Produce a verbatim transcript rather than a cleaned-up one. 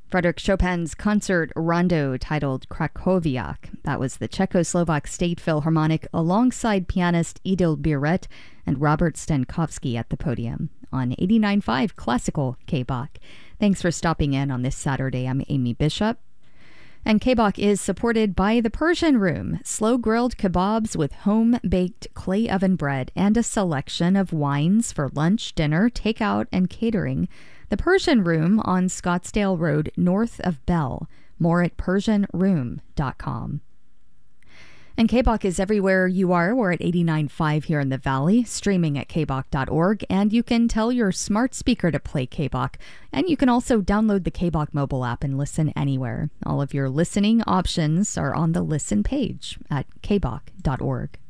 Frédéric Chopin's concert rondo titled Krakowiak. That was the Czechoslovak State Philharmonic alongside pianist Idil Biret and Robert Stankowski at the podium on eighty-nine point five Classical K B O C. Thanks for stopping in on this Saturday. I'm Amy Bishop. And K B O C is supported by the Persian Room, slow-grilled kebabs with home-baked clay oven bread and a selection of wines for lunch, dinner, takeout, and catering. The Persian Room on Scottsdale Road, north of Bell. More at persian room dot com. And K B O C is everywhere you are. We're at eighty-nine point five here in the Valley, streaming at k b o c dot org, and you can tell your smart speaker to play K B O C. And you can also download the K B O C mobile app and listen anywhere. All of your listening options are on the Listen page at k b o c dot org.